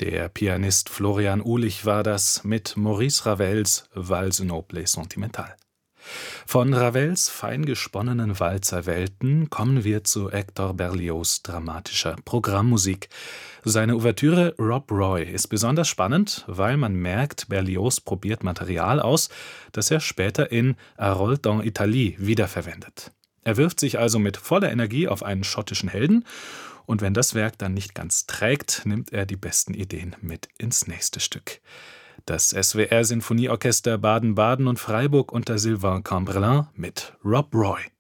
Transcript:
Der Pianist Florian Uhlich war das mit Maurice Ravels Valse noble et sentimentale. Von Ravels fein gesponnenen Walzerwelten kommen wir zu Hector Berlioz' dramatischer Programmmusik. Seine Ouvertüre Rob Roy ist besonders spannend, weil man merkt, Berlioz probiert Material aus, das er später in Harold dans Italie wiederverwendet. Er wirft sich also mit voller Energie auf einen schottischen Helden, und wenn das Werk dann nicht ganz trägt, nimmt er die besten Ideen mit ins nächste Stück. Das SWR Sinfonieorchester Baden-Baden und Freiburg unter Sylvain Cambrelin mit Rob Roy.